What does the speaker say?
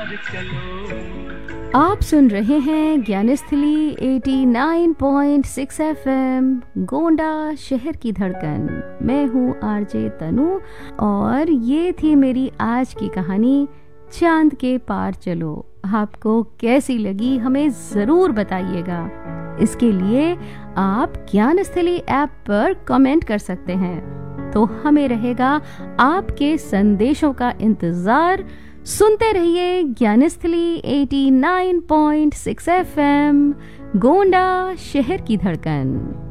आप सुन रहे हैं ज्ञानस्थली 89.6 एफएम गोंडा शहर की धड़कन। मैं हूँ आरजे तनु और ये थी मेरी आज की कहानी चांद के पार चलो। आपको कैसी लगी हमें ज़रूर बताइएगा। इसके लिए आप ज्ञानस्थली ऐप पर कमेंट कर सकते हैं। तो हमें रहेगा आपके संदेशों का इंतज़ार। सुनते रहिए ज्ञानस्थली 89.6 एफएम गोंडा शहर की धड़कन।